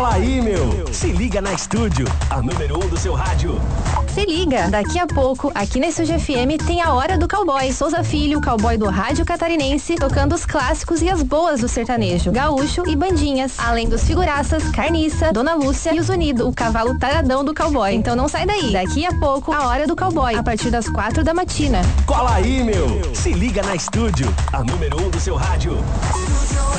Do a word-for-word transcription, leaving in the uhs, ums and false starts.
Cola aí, meu. Se liga na Estúdio, a número um do seu rádio. Se liga, daqui a pouco, aqui na Estúdio F M tem a Hora do Cowboy. Souza Filho, o cowboy do rádio catarinense, tocando os clássicos e as boas do sertanejo, gaúcho e bandinhas. Além dos figuraças, Carniça, Dona Lúcia e os Unidos, o cavalo taradão do cowboy. Então não sai daí, daqui a pouco, a Hora do Cowboy, a partir das quatro da matina. Cola aí, meu. Se liga na Estúdio, a número um do seu rádio.